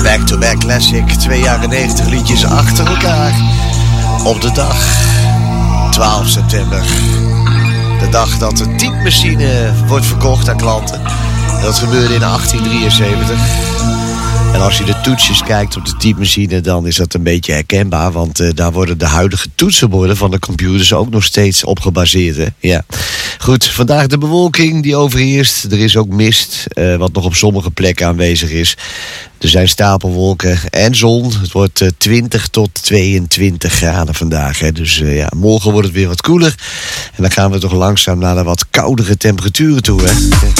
Back-to-back classic. 2 jaren 90 liedjes achter elkaar. Op de dag 12 september. De dag dat de typemachine wordt verkocht aan klanten. Dat gebeurde in 1873. En als je de toetsjes kijkt op de typemachine, dan is dat een beetje herkenbaar. Want daar worden de huidige toetsenborden van de computers ook nog steeds op gebaseerd. Hè? Ja. Goed, vandaag de bewolking die overheerst. Er is ook mist, wat nog op sommige plekken aanwezig is. Er zijn stapelwolken en zon. Het wordt 20 tot 22 graden vandaag. Hè. Dus ja, morgen wordt het weer wat koeler. En dan gaan we toch langzaam naar de wat koudere temperaturen toe. Hè.